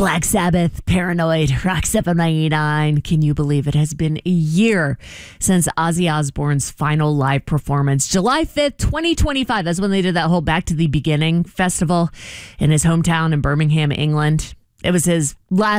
Black Sabbath, Paranoid, Rock 799. Can you believe it has been a year since Ozzy Osbourne's final live performance? July 5th, 2025. That's when they did that whole Back to the Beginning festival in his hometown in Birmingham, England. It was his last